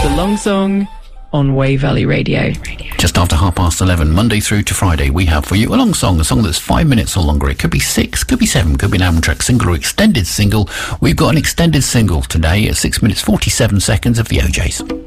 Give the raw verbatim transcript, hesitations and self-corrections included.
The Long Song on Wave Valley Radio. Just after half past eleven, Monday through to Friday, we have for you a long song, a song that's five minutes or longer. It could be six, could be seven, could be an album track single or extended single. We've got an extended single today at six minutes forty-seven seconds of the O Js.